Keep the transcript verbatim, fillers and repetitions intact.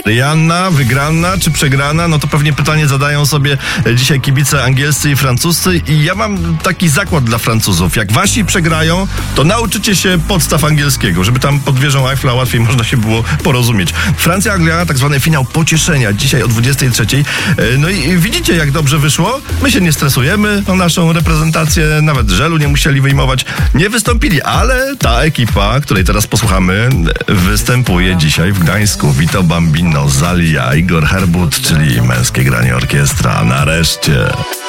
Rihanna, wygrana czy przegrana? No to pewnie pytanie zadają sobie dzisiaj kibice angielscy i francuscy i ja mam taki zakład dla Francuzów. Jak wasi przegrają, to nauczycie się podstaw angielskiego, żeby tam pod wieżą Eiffla łatwiej można się było porozumieć. Francja, Anglia, tak zwany finał pocieszenia dzisiaj o dwudziestej trzeciej. No i widzicie, jak dobrze wyszło. My się nie stresujemy o naszą reprezentację, nawet żelu nie musieli wyjmować. Nie wystąpili, ale ta ekipa, której teraz posłuchamy, występuje dzisiaj w Gdańsku. Vito Bambino, Zalia, Igor Herbut, czyli męskie granie orkiestra. Nareszcie.